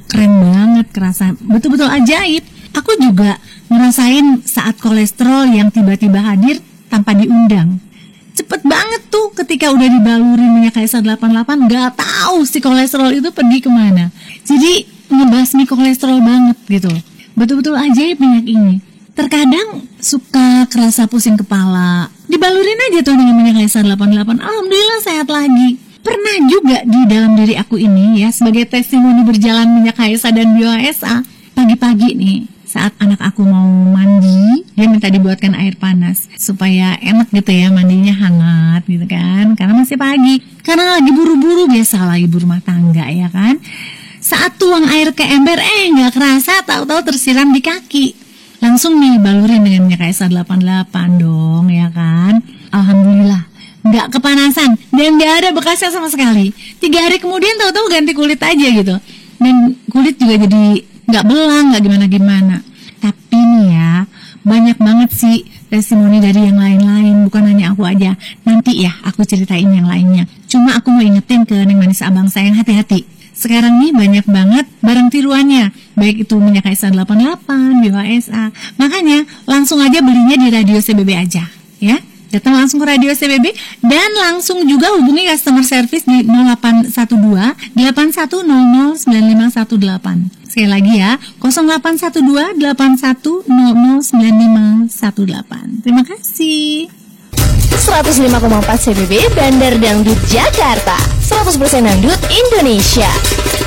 keren banget, kerasa betul-betul ajaib. Aku juga ngerasain saat kolesterol yang tiba-tiba hadir tanpa diundang. Cepet banget tuh ketika udah dibaluri minyak kaisar 88, gak tahu si kolesterol itu pergi kemana. Jadi ngebasmi kolesterol banget gitu. Betul-betul ajaib minyak ini. Terkadang suka kerasa pusing kepala, dibalurin aja tuh dengan minyak kaisar 88. Alhamdulillah sehat lagi. Pernah juga di dalam diri aku ini ya, sebagai testimoni berjalan minyak kaisar dan BioASA, pagi-pagi nih saat anak aku mau mandi, dia minta dibuatkan air panas supaya enak gitu ya, mandinya hangat gitu kan, karena masih pagi, karena lagi buru-buru, biasalah ibu rumah tangga ya kan. Saat tuang air ke ember, nggak kerasa tahu-tahu tersiram di kaki. Langsung nih balurin dengan minyak kaisar 88 dong ya kan. Alhamdulillah nggak kepanasan dan nggak ada bekasnya sama sekali. 3 hari kemudian tahu-tahu ganti kulit aja gitu, dan kulit juga jadi nggak belang, nggak gimana-gimana. Tapi nih ya, banyak banget sih testimoni dari yang lain-lain, bukan hanya aku aja. Nanti ya aku ceritain yang lainnya. Cuma aku mau ingetin ke Neng Manis Abang sayang, hati-hati. Sekarang nih banyak banget barang tiruannya, baik itu minyak kaisar 88, BioASA. Makanya langsung aja belinya di Radio CBB aja ya. Datang langsung ke Radio CBB dan langsung juga hubungi customer service di 0812 8100 9518. Sekali lagi ya, 0812 8100 9518. Terima kasih. 105,4 CBB Bandar Dangdut Jakarta, 100% dangdut Indonesia.